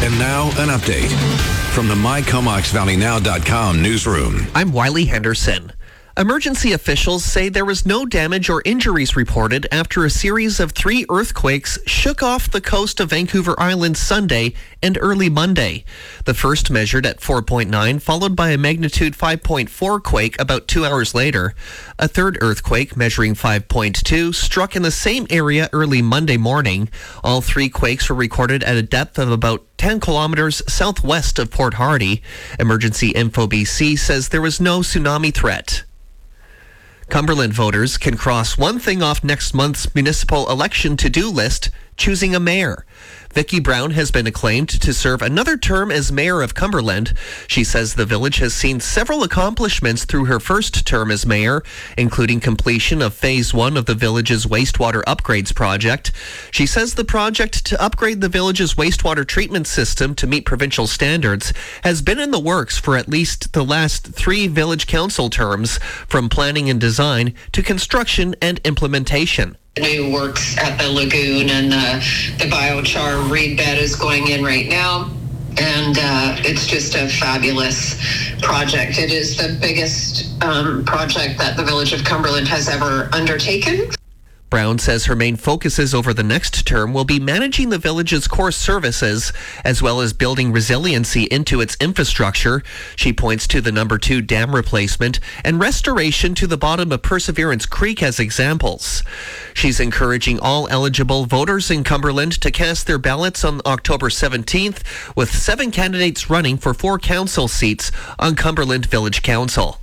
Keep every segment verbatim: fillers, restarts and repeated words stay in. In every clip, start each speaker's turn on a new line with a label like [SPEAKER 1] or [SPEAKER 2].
[SPEAKER 1] And now, an update from the My Comox Valley Now dot com newsroom.
[SPEAKER 2] I'm Wiley Henderson. Emergency officials say there was no damage or injuries reported after a series of three earthquakes shook off the coast of Vancouver Island Sunday and early Monday. The first measured at four point nine, followed by a magnitude five point four quake about two hours later. A third earthquake measuring five point two struck in the same area early Monday morning. All three quakes were recorded at a depth of about ten kilometers southwest of Port Hardy. Emergency Info B C says there was no tsunami threat. Cumberland voters can cross one thing off next month's municipal election to-do list, choosing a mayor. Vicki Brown has been acclaimed to serve another term as mayor of Cumberland. She says the village has seen several accomplishments through her first term as mayor, including completion of phase one of the village's wastewater upgrades project. She says the project to upgrade the village's wastewater treatment system to meet provincial standards has been in the works for at least the last three village council terms, from planning and design to construction and implementation.
[SPEAKER 3] New works at the lagoon, and uh, the biochar reed bed is going in right now, and uh, it's just a fabulous project. It is the biggest um, project that the village of Cumberland has ever undertaken.
[SPEAKER 2] Brown says her main focuses over the next term will be managing the village's core services, as well as building resiliency into its infrastructure. She points to the number two dam replacement and restoration to the bottom of Perseverance Creek as examples. She's encouraging all eligible voters in Cumberland to cast their ballots on October seventeenth, with seven candidates running for four council seats on Cumberland Village Council.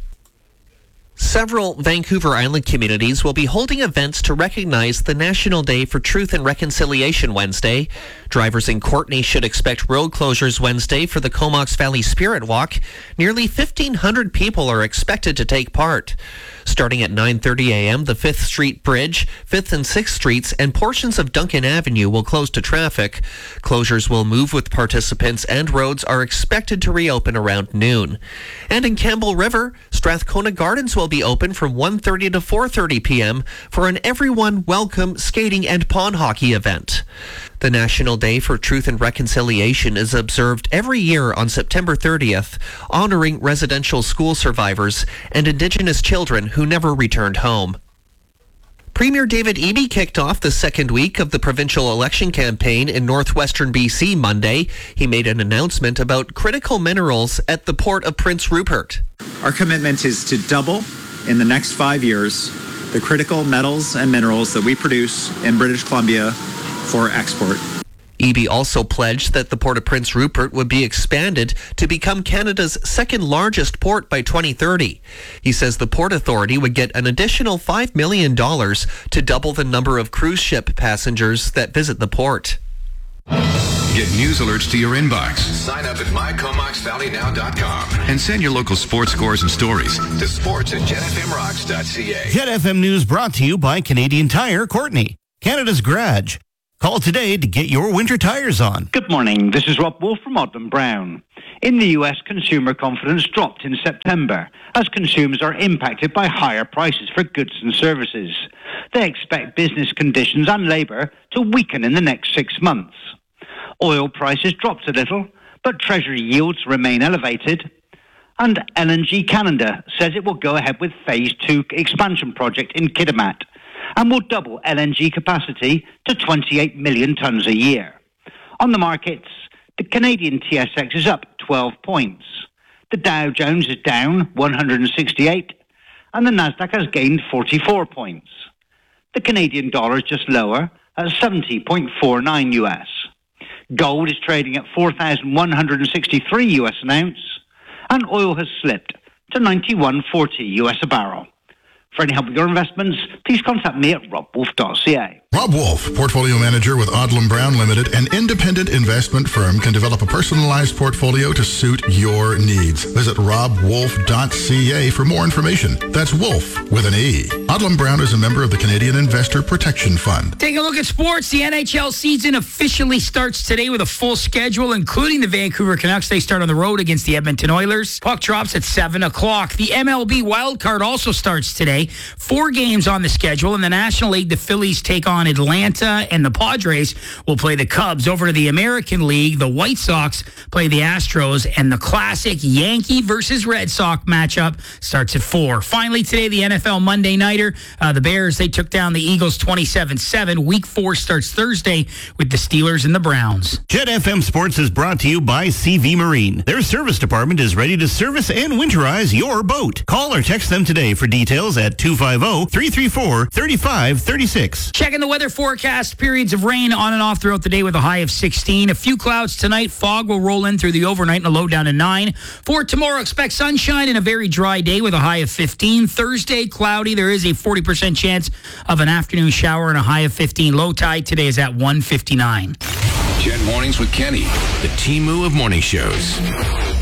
[SPEAKER 2] Several Vancouver Island communities will be holding events to recognize the National Day for Truth and Reconciliation Wednesday. Drivers in Courtenay should expect road closures Wednesday for the Comox Valley Spirit Walk. Nearly fifteen hundred people are expected to take part. Starting at nine thirty a.m., the fifth Street Bridge, fifth and sixth Streets, and portions of Duncan Avenue will close to traffic. Closures will move with participants, and roads are expected to reopen around noon. And in Campbell River, Strathcona Gardens will be open from one thirty to four thirty p.m. for an everyone welcome skating and pond hockey event. The National Day for Truth and Reconciliation is observed every year on September thirtieth, honoring residential school survivors and Indigenous children who never returned home. Premier David Eby kicked off the second week of the provincial election campaign in northwestern B C Monday. He made an announcement about critical minerals at the port of Prince Rupert.
[SPEAKER 4] Our commitment is to double in the next five years the critical metals and minerals that we produce in British Columbia for export.
[SPEAKER 2] Eby also pledged that the Port of Prince Rupert would be expanded to become Canada's second largest port by twenty thirty. He says the Port Authority would get an additional five million dollars to double the number of cruise ship passengers that visit the port.
[SPEAKER 1] Get news alerts to your inbox. Sign up at My Comox Valley Now dot com and send your local sports scores and stories to sports at Jet F M rocks dot c a.
[SPEAKER 5] Jet F M News brought to you by Canadian Tire Courtenay, Canada's garage. Call today to get your winter tires on.
[SPEAKER 6] Good morning. This is Rob Wolf from Odlum Brown. In the U S, consumer confidence dropped in September as consumers are impacted by higher prices for goods and services. They expect business conditions and labour to weaken in the next six months. Oil prices dropped a little, but Treasury yields remain elevated. And L N G Canada says it will go ahead with Phase two expansion project in Kitimat and will double L N G capacity to twenty-eight million tonnes a year. On the markets, the Canadian T S X is up twelve points. The Dow Jones is down one hundred sixty-eight, and the Nasdaq has gained forty-four points. The Canadian dollar is just lower at seventy point four nine U S. Gold is trading at four thousand one hundred sixty-three U S an ounce, and oil has slipped to ninety-one forty U S a barrel. For any help with your investments, please contact me at rob wolf dot c a.
[SPEAKER 7] Rob Wolf, Portfolio Manager with Odlum Brown Limited, an independent investment firm, can develop a personalized portfolio to suit your needs. Visit rob wolf dot c a for more information. That's Wolf with an E. Odlum Brown is a member of the Canadian Investor Protection Fund.
[SPEAKER 8] Take a look at sports. The N H L season officially starts today with a full schedule, including the Vancouver Canucks. They start on the road against the Edmonton Oilers. Puck drops at seven o'clock. The M L B wildcard also starts today. Four games on the schedule. In the National League, the Phillies take on Atlanta, and the Padres will play the Cubs. Over to the American League, the White Sox play the Astros, and the classic Yankee versus Red Sox matchup starts at four. Finally, today, the N F L Monday Nighter. Uh, the Bears, they took down the Eagles twenty-seven seven. Week four starts Thursday with the Steelers and the Browns.
[SPEAKER 5] Jet F M Sports is brought to you by C V Marine. Their service department is ready to service and winterize your boat. Call or text them today for details at two five zero, three three four, three five three six.
[SPEAKER 8] Checking the weather forecast, periods of rain on and off throughout the day with a high of sixteen. A few clouds tonight. Fog will roll in through the overnight and a low down to nine. For tomorrow, expect sunshine and a very dry day with a high of fifteen. Thursday, cloudy. There is a forty percent chance of an afternoon shower and a high of fifteen. Low tide today is at one fifty-nine.
[SPEAKER 1] Jet Mornings with Kenny, the Temu of morning shows.